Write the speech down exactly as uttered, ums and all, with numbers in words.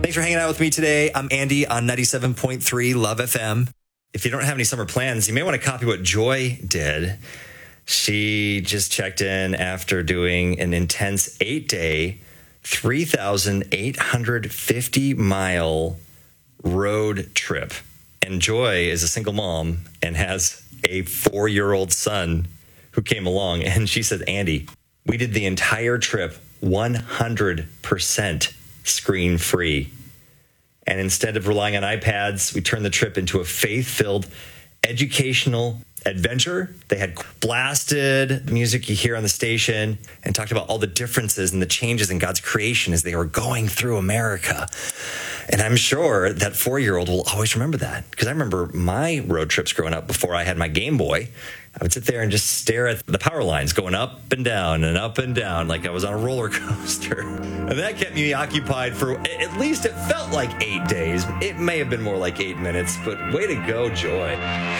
Thanks for hanging out with me today. I'm Andy on ninety-seven point three Love F M. If you don't have any summer plans, you may want to copy what Joy did. She just checked in after doing an intense eight-day, three thousand eight hundred fifty mile road trip. And Joy is a single mom and has a four-year-old son who came along. And she said, Andy, we did the entire trip one hundred percent screen-free. And instead of relying on iPads, we turned the trip into a faith-filled educational adventure. They had blasted the music you hear on the station and talked about all the differences and the changes in God's creation as they were going through America. And I'm sure that four-year-old will always remember that, because I remember my road trips growing up before I had my Game Boy. I would sit there and just stare at the power lines going up and down and up and down like I was on a roller coaster. And that kept me occupied for, at least it felt like eight days. It may have been more like eight minutes, but way to go, Joy.